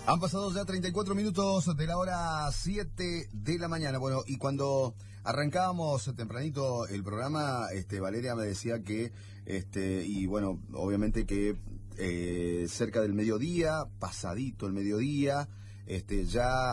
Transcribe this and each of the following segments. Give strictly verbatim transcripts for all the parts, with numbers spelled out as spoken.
Han pasado ya treinta y cuatro minutos de la hora siete de la mañana. Bueno, y cuando arrancábamos tempranito el programa, este, Valeria me decía que, este, y bueno, obviamente que eh, cerca del mediodía, pasadito el mediodía, este, ya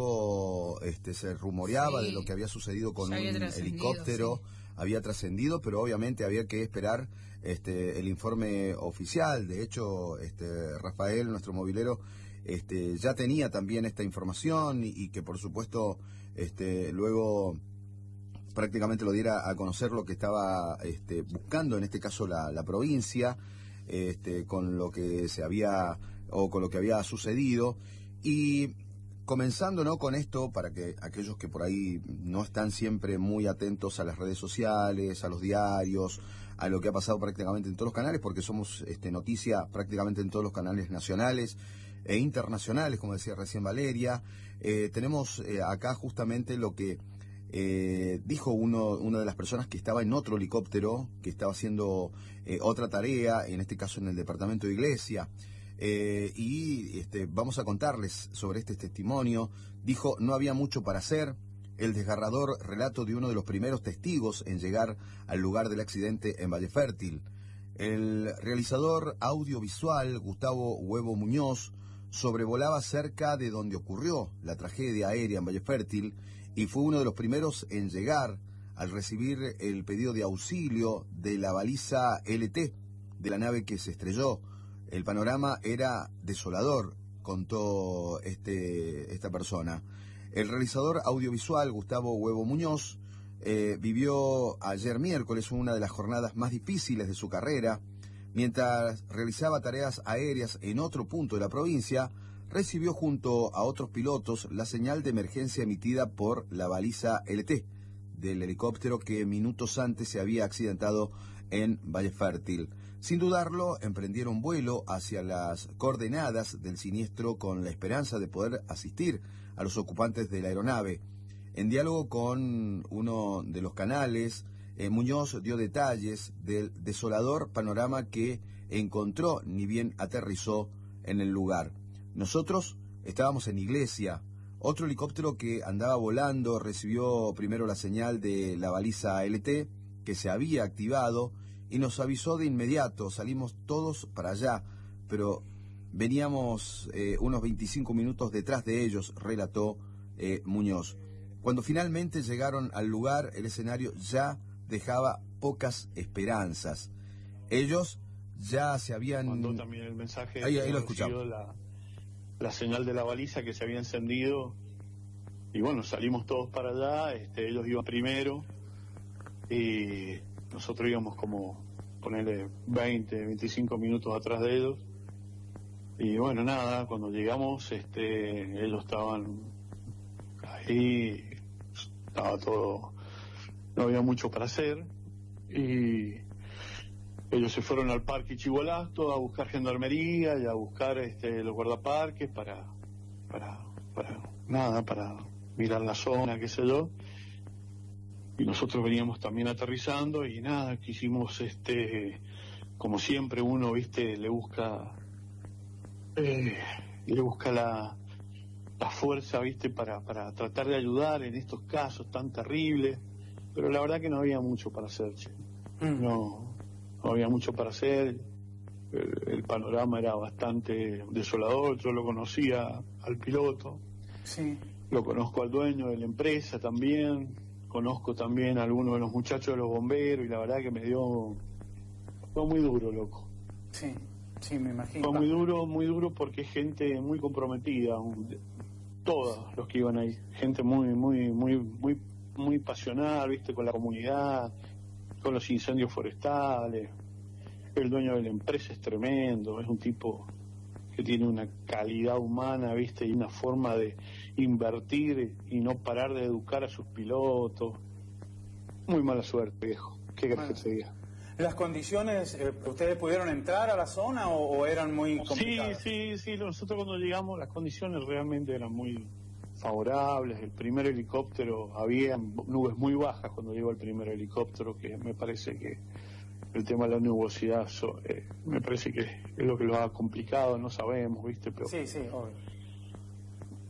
algo este, se rumoreaba sí, de lo que había sucedido con un helicóptero. Sí. Había trascendido, pero obviamente había que esperar este, el informe oficial. De hecho, este, Rafael, nuestro movilero, este, ya tenía también esta información y, y que por supuesto este, luego prácticamente lo diera a conocer lo que estaba este, buscando, en este caso la, la provincia, este, con lo que se había o con lo que había sucedido. Y comenzando, ¿no?, con esto, para que aquellos que por ahí no están siempre muy atentos a las redes sociales, a los diarios, a lo que ha pasado prácticamente en todos los canales, porque somos este, noticia prácticamente en todos los canales nacionales e internacionales, como decía recién Valeria, eh, tenemos eh, acá justamente lo que eh, dijo uno, una de las personas que estaba en otro helicóptero, que estaba haciendo eh, otra tarea, en este caso en el departamento de Iglesia. Eh, y este, vamos a contarles sobre este testimonio. Dijo: no había mucho para hacer. El desgarrador relato de uno de los primeros testigos en llegar al lugar del accidente en Valle Fértil. El realizador audiovisual Gustavo Huevo Muñoz sobrevolaba cerca de donde ocurrió la tragedia aérea en Valle Fértil y fue uno de los primeros en llegar al recibir el pedido de auxilio de la baliza L T de la nave que se estrelló. El panorama era desolador, contó este, esta persona. El realizador audiovisual Gustavo Huevo Muñoz eh, vivió ayer miércoles una de las jornadas más difíciles de su carrera. Mientras realizaba tareas aéreas en otro punto de la provincia, recibió junto a otros pilotos la señal de emergencia emitida por la baliza L T del helicóptero que minutos antes se había accidentado en Valle Fértil. Sin dudarlo, emprendieron vuelo hacia las coordenadas del siniestro con la esperanza de poder asistir a los ocupantes de la aeronave. En diálogo con uno de los canales, eh, Muñoz dio detalles del desolador panorama que encontró ni bien aterrizó en el lugar. Nosotros estábamos en Iglesia. Otro helicóptero que andaba volando recibió primero la señal de la baliza L T que se había activado y nos avisó de inmediato. Salimos todos para allá, pero veníamos eh, unos veinticinco minutos detrás de ellos, relató eh, Muñoz. Cuando finalmente llegaron al lugar, el escenario ya dejaba pocas esperanzas. Ellos ya se habían... Mandó también el mensaje ahí, ahí lo escuchamos. La, la señal de la baliza que se había encendido y bueno, salimos todos para allá. Este, ellos iban primero y nosotros íbamos como, ponerle veinte, veinticinco minutos atrás de ellos. Y bueno, nada, cuando llegamos, este, ellos estaban ahí, estaba todo, no había mucho para hacer. Y ellos se fueron al parque Chihualasto a buscar gendarmería y a buscar este, los guardaparques para, para, para, nada, para mirar la zona, qué sé yo. Y nosotros veníamos también aterrizando y nada, quisimos, este, como siempre uno, viste, le busca, eh, le busca la, la fuerza, viste, para, para tratar de ayudar en estos casos tan terribles, pero la verdad que no había mucho para hacer, che. no, no había mucho para hacer, el, el panorama era bastante desolador. Yo lo conocía al piloto, sí, lo conozco al dueño de la empresa también, conozco también a algunos de los muchachos de los bomberos y la verdad que me dio, fue muy duro, loco. Sí, sí, me imagino. Fue muy duro, muy duro porque es gente muy comprometida, un, todos los que iban ahí, gente muy, muy, muy, muy, muy pasional, viste, con la comunidad, con los incendios forestales. El dueño de la empresa es tremendo, es un tipo que tiene una calidad humana, viste, y una forma de invertir y no parar de educar a sus pilotos. Muy mala suerte, viejo. ¿Qué crees que te diga? ¿Las condiciones, eh, ustedes pudieron entrar a la zona o, o eran muy complicadas? Sí, sí, sí. Nosotros cuando llegamos las condiciones realmente eran muy favorables. El primer helicóptero, había nubes muy bajas cuando llegó el primer helicóptero, que me parece que el tema de la nubosidad so, eh, me parece que es lo que lo ha complicado, no sabemos, viste, pero sí, sí, obvio.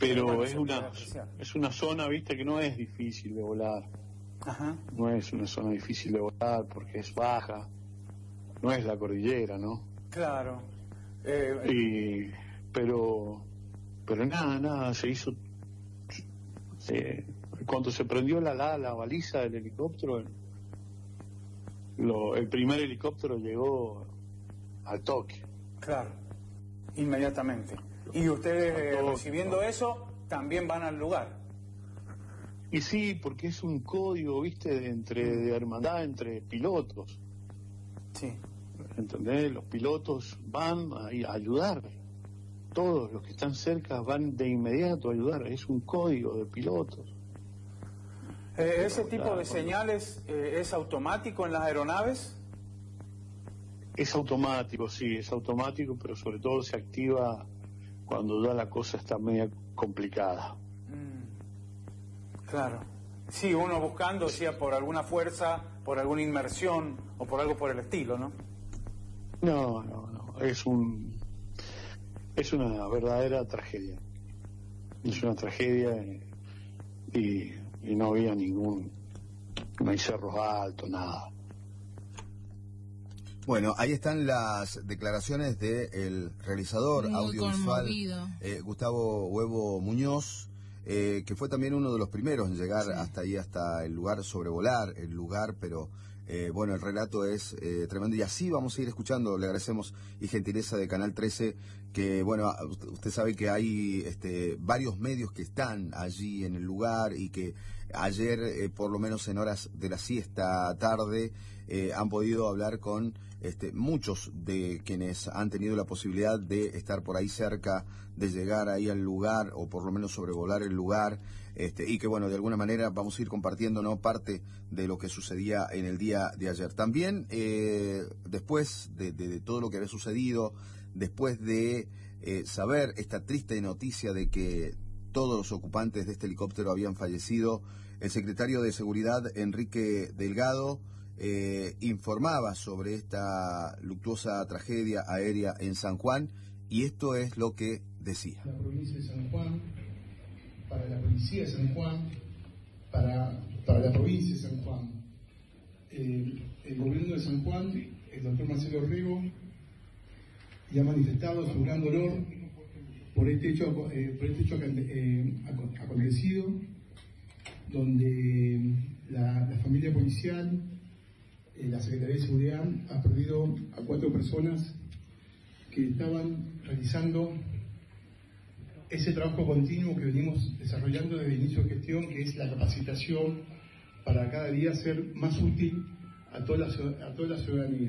pero bueno, es se una puede apreciar. es una zona, viste, que no es difícil de volar. Ajá. No es una zona difícil de volar porque es baja, no es la cordillera, ¿no? Claro. Eh, Y, pero, pero nada, nada, se hizo. Se, cuando se prendió la, la, la baliza del helicóptero, el, lo, el primer helicóptero llegó al toque. claro, inmediatamente. Y ustedes, eh, Todo, recibiendo todo. eso, también van al lugar. Y sí, porque es un código, viste, de, entre, de hermandad entre pilotos. Sí. ¿Entendés? Los pilotos van a, a ayudar. Todos los que están cerca van de inmediato a ayudar. Es un código de pilotos. Eh, ¿Ese tipo Claro, de señales eh, es automático en las aeronaves? Es automático, sí, es automático, pero sobre todo se activa cuando ya la cosa está media complicada. Mm, claro. Sí, uno buscando, sea por alguna fuerza, por alguna inmersión o por algo por el estilo, ¿no? No, no, no. Es un, es una verdadera tragedia. Es una tragedia y, y, y no había ningún, no hay cerros altos, nada. Bueno, ahí están las declaraciones del realizador Muy audiovisual conmovido. eh, Gustavo Huevo Muñoz, eh, que fue también uno de los primeros en llegar Sí. hasta ahí, hasta el lugar, sobrevolar el lugar, pero eh, bueno, el relato es eh, tremendo y así vamos a ir escuchando. Le agradecemos y gentileza de Canal trece, que bueno, usted, usted sabe que hay este, varios medios que están allí en el lugar y que ayer, eh, por lo menos en horas de la siesta tarde, eh, han podido hablar con este, muchos de quienes han tenido la posibilidad de estar por ahí cerca, de llegar ahí al lugar o por lo menos sobrevolar el lugar, este, y que bueno, de alguna manera vamos a ir compartiendo, ¿no?, parte de lo que sucedía en el día de ayer. También eh, después de, de, de todo lo que había sucedido, después de eh, saber esta triste noticia de que todos los ocupantes de este helicóptero habían fallecido, el secretario de Seguridad, Enrique Delgado, eh, informaba sobre esta luctuosa tragedia aérea en San Juan, y esto es lo que decía. La provincia de San Juan, para la policía de San Juan, para, para la provincia de San Juan, eh, el gobierno de San Juan, el doctor Marcelo Rego, y ha manifestado su gran dolor por este hecho, eh, por este hecho eh, acontecido, donde la, la familia policial, eh, la Secretaría de Seguridad, ha perdido a cuatro personas que estaban realizando ese trabajo continuo que venimos desarrollando desde el inicio de gestión, que es la capacitación para cada día ser más útil a toda la, a toda la ciudadanía.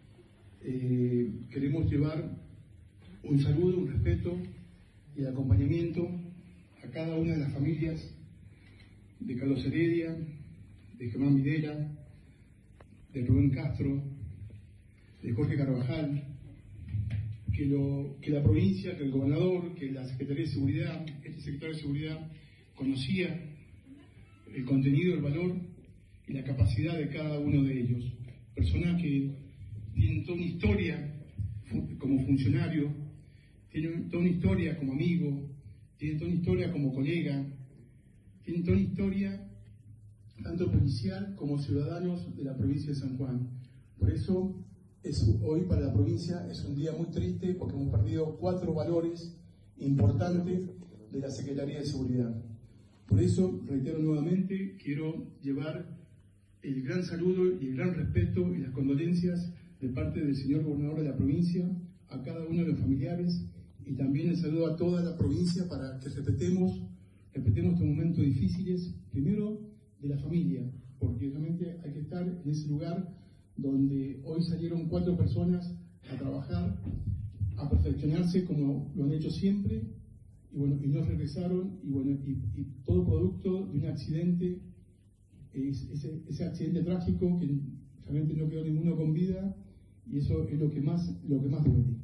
Eh, queremos llevar un saludo, un respeto y el acompañamiento a cada una de las familias de Carlos Heredia, de Germán Videla, de Rubén Castro, de Jorge Carvajal, que, lo, que la provincia, que el gobernador, que la Secretaría de Seguridad, este secretario de Seguridad, conocía el contenido, el valor y la capacidad de cada uno de ellos. Personas que tienen toda una historia como funcionario, tienen toda una historia como amigo, tienen toda una historia como colega, tienen toda una historia tanto policial como ciudadanos de la provincia de San Juan. Por eso, es, hoy para la provincia es un día muy triste porque hemos perdido cuatro valores importantes de la Secretaría de Seguridad. Por eso, reitero nuevamente, quiero llevar el gran saludo y el gran respeto y las condolencias de parte del señor gobernador de la provincia a cada uno de los familiares, y también el saludo a toda la provincia para que respetemos, respetemos estos momentos difíciles, primero de la familia, porque realmente hay que estar en ese lugar donde hoy salieron cuatro personas a trabajar, a perfeccionarse como lo han hecho siempre, y bueno, y no regresaron, y bueno, y, y todo producto de un accidente, es, ese, ese accidente trágico que realmente no quedó ninguno con vida, y eso es lo que más, lo que más duele.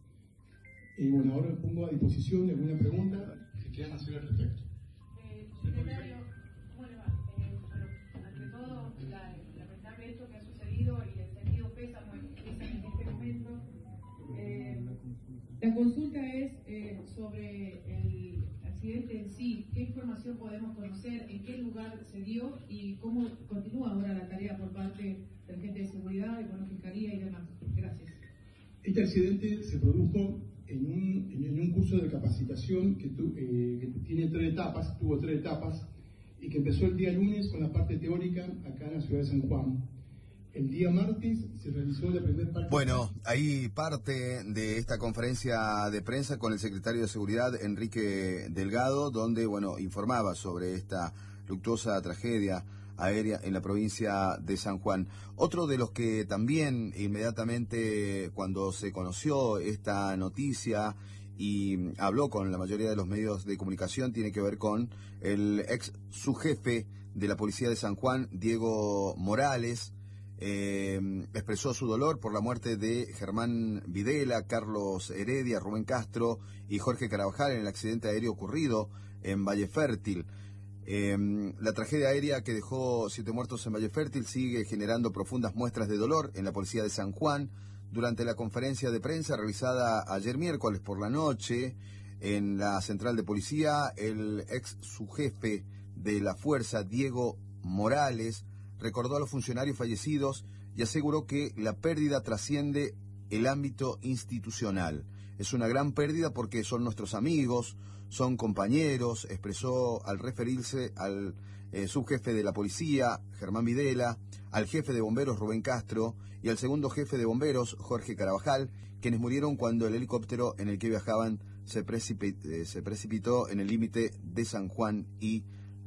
Y bueno, ahora me pongo a disposición de alguna pregunta que quieran hacer al respecto. Eh, secretario, ¿cómo le va? Eh, bueno, ante todo, la, lamentable esto que ha sucedido y el sentido pésamo en este momento. Eh, la consulta es eh, sobre el accidente en sí, ¿qué información podemos conocer? ¿En qué lugar se dio? ¿Y cómo continúa ahora la tarea por parte del gente de seguridad, de bueno, Fiscalía y demás? Gracias. Este accidente se produjo en un, en un curso de capacitación que, tu, eh, que tiene tres etapas, tuvo tres etapas, y que empezó el día lunes con la parte teórica acá en la ciudad de San Juan. El día martes se realizó la primera parte... Bueno, ahí parte de esta conferencia de prensa con el secretario de Seguridad, Enrique Delgado, donde, bueno, informaba sobre esta luctuosa tragedia aérea en la provincia de San Juan. Otro de los que también inmediatamente cuando se conoció esta noticia y habló con la mayoría de los medios de comunicación tiene que ver con el ex subjefe de la policía de San Juan, Diego Morales. Eh, expresó su dolor por la muerte de Germán Videla, Carlos Heredia, Rubén Castro y Jorge Carabajal en el accidente aéreo ocurrido en Valle Fértil. Eh, la tragedia aérea que dejó siete muertos en Valle Fértil sigue generando profundas muestras de dolor en la policía de San Juan. Durante la conferencia de prensa realizada ayer miércoles por la noche en la central de policía, el ex subjefe de la fuerza, Diego Morales, recordó a los funcionarios fallecidos y aseguró que la pérdida trasciende el ámbito institucional. Es una gran pérdida porque son nuestros amigos, son compañeros, expresó al referirse al eh, subjefe de la policía, Germán Videla, al jefe de bomberos, Rubén Castro, y al segundo jefe de bomberos, Jorge Carabajal, quienes murieron cuando el helicóptero en el que viajaban se, precipi- eh, se precipitó en el límite de San Juan y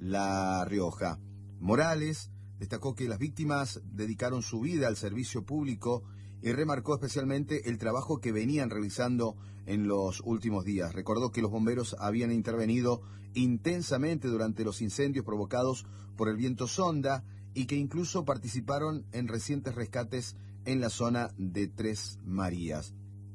La Rioja. Morales destacó que las víctimas dedicaron su vida al servicio público y remarcó especialmente el trabajo que venían realizando en los últimos días. Recordó que los bomberos habían intervenido intensamente durante los incendios provocados por el viento Sonda y que incluso participaron en recientes rescates en la zona de Tres Marías.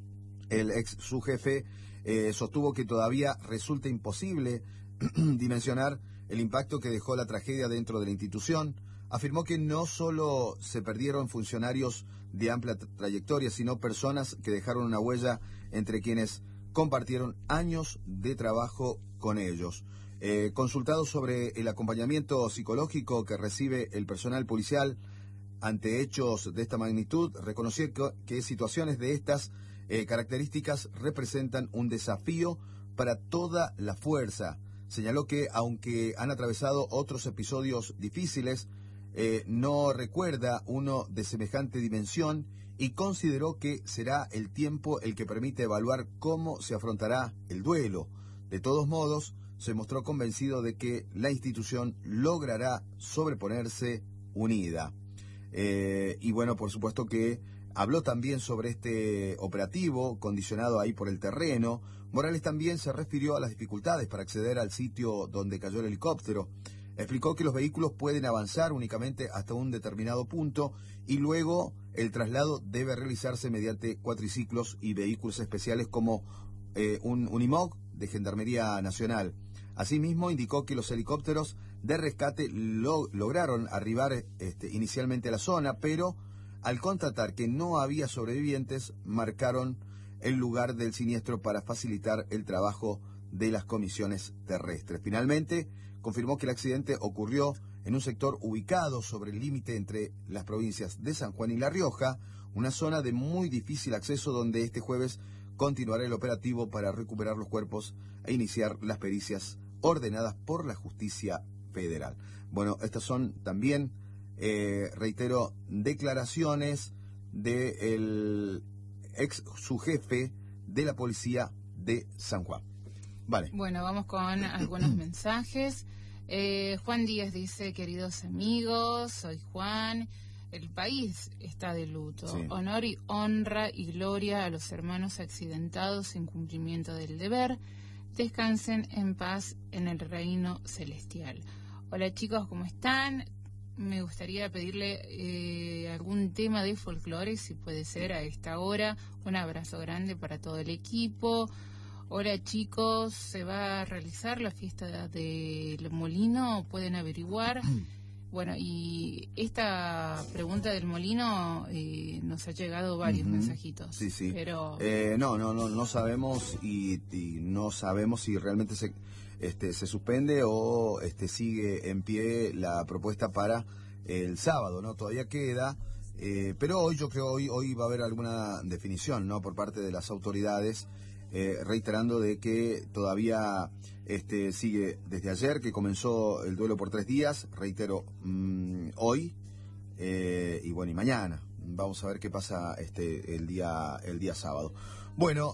El ex subjefe eh, sostuvo que todavía resulta imposible dimensionar el impacto que dejó la tragedia dentro de la institución. Afirmó que no solo se perdieron funcionarios de amplia trayectoria, sino personas que dejaron una huella entre quienes compartieron años de trabajo con ellos. Eh, consultado sobre el acompañamiento psicológico que recibe el personal policial ante hechos de esta magnitud, reconoció que, que situaciones de estas eh, características representan un desafío para toda la fuerza. Señaló que, aunque han atravesado otros episodios difíciles, Eh, no recuerda uno de semejante dimensión y consideró que será el tiempo el que permite evaluar cómo se afrontará el duelo. De todos modos, se mostró convencido de que la institución logrará sobreponerse unida. Eh, y bueno, por supuesto que habló también sobre este operativo condicionado ahí por el terreno. Morales también se refirió a las dificultades para acceder al sitio donde cayó el helicóptero. Explicó que los vehículos pueden avanzar únicamente hasta un determinado punto y luego el traslado debe realizarse mediante cuatriciclos y vehículos especiales como eh, un Unimog de Gendarmería Nacional. Asimismo, indicó que los helicópteros de rescate lo, lograron arribar este, inicialmente a la zona, pero al constatar que no había sobrevivientes, marcaron el lugar del siniestro para facilitar el trabajo de las comisiones terrestres. Finalmente, confirmó que el accidente ocurrió en un sector ubicado sobre el límite entre las provincias de San Juan y La Rioja, una zona de muy difícil acceso donde este jueves continuará el operativo para recuperar los cuerpos e iniciar las pericias ordenadas por la justicia federal. Bueno, estas son también, eh, reitero, declaraciones del ex subjefe de la policía de San Juan. Vale. Bueno, vamos con algunos mensajes. Eh, Juan Díaz dice: queridos amigos, soy Juan. El país está de luto. Sí. Honor y honra y gloria a los hermanos accidentados en cumplimiento del deber. Descansen en paz en el reino celestial. Hola chicos, ¿cómo están? Me gustaría pedirle eh, algún tema de folclore, si puede ser, a esta hora. Un abrazo grande para todo el equipo. Hola chicos, ¿se va a realizar la fiesta del molino? ¿Pueden averiguar? Bueno, y esta pregunta del molino eh, nos ha llegado varios uh-huh. mensajitos. Sí, sí. Pero eh, no, no, no, no sabemos y, y no sabemos si realmente se, este, se suspende o este, sigue en pie la propuesta para el sábado, ¿no? Todavía queda, eh, pero hoy yo creo hoy hoy va a haber alguna definición, ¿no? Por parte de las autoridades. Eh, reiterando de que todavía este, sigue desde ayer que comenzó el duelo por tres días, reitero, mmm, hoy eh, y bueno, y mañana. Vamos a ver qué pasa este el día el día sábado. Bueno,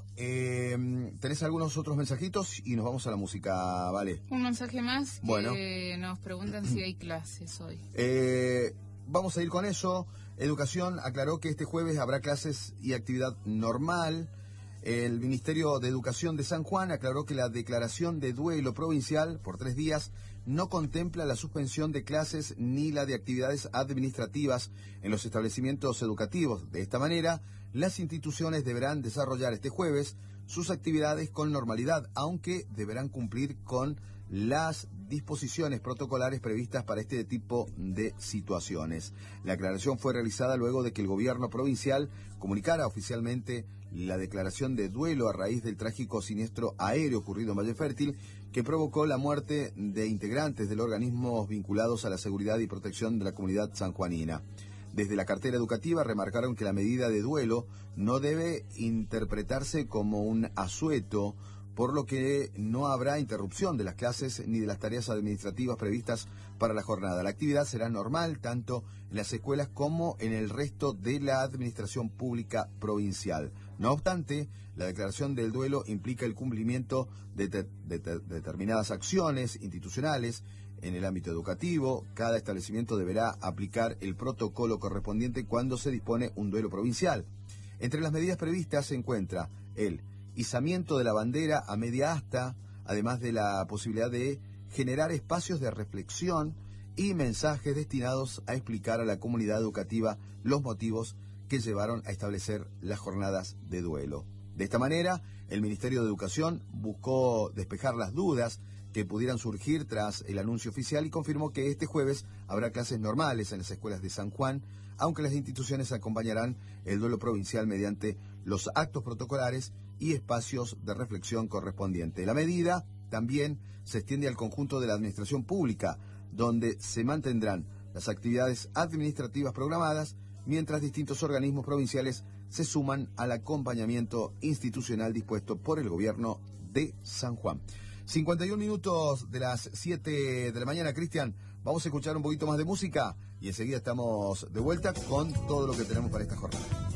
eh, tenés algunos otros mensajitos y nos vamos a la música, ¿vale? Un mensaje más que bueno. nos preguntan si hay clases hoy. Eh, vamos a ir con eso. Educación aclaró que este jueves habrá clases y actividad normal. El Ministerio de Educación de San Juan aclaró que la declaración de duelo provincial por tres días no contempla la suspensión de clases ni la de actividades administrativas en los establecimientos educativos. De esta manera, las instituciones deberán desarrollar este jueves sus actividades con normalidad, aunque deberán cumplir con las disposiciones protocolares previstas para este tipo de situaciones. La aclaración fue realizada luego de que el gobierno provincial comunicara oficialmente la declaración de duelo a raíz del trágico siniestro aéreo ocurrido en Valle Fértil, que provocó la muerte de integrantes de los organismos vinculados a la seguridad y protección de la comunidad sanjuanina. Desde la cartera educativa remarcaron que la medida de duelo no debe interpretarse como un asueto, por lo que no habrá interrupción de las clases ni de las tareas administrativas previstas para la jornada. La actividad será normal tanto en las escuelas como en el resto de la administración pública provincial. No obstante, la declaración del duelo implica el cumplimiento de, te- de, te- de determinadas acciones institucionales en el ámbito educativo. Cada establecimiento deberá aplicar el protocolo correspondiente cuando se dispone un duelo provincial. Entre las medidas previstas se encuentra el izamiento de la bandera a media asta, además de la posibilidad de generar espacios de reflexión y mensajes destinados a explicar a la comunidad educativa los motivos que llevaron a establecer las jornadas de duelo. De esta manera, el Ministerio de Educación buscó despejar las dudas que pudieran surgir tras el anuncio oficial y confirmó que este jueves habrá clases normales en las escuelas de San Juan, aunque las instituciones acompañarán el duelo provincial mediante los actos protocolares y espacios de reflexión correspondientes. La medida también se extiende al conjunto de la administración pública, donde se mantendrán las actividades administrativas programadas, mientras distintos organismos provinciales se suman al acompañamiento institucional dispuesto por el gobierno de San Juan. cincuenta y un minutos de las siete de la mañana, Cristian. Vamos a escuchar un poquito más de música y enseguida estamos de vuelta con todo lo que tenemos para esta jornada.